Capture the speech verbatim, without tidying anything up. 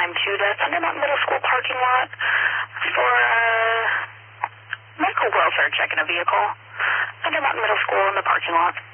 nine two. That's Undermont Middle School parking lot for uh, medical welfare check in a vehicle. Undermont Middle School in the parking lot.